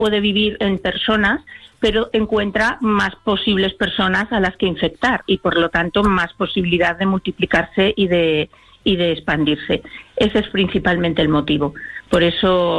puede vivir en personas, pero encuentra más posibles personas a las que infectar y, por lo tanto, más posibilidad de multiplicarse y de expandirse. Ese es principalmente el motivo. Por eso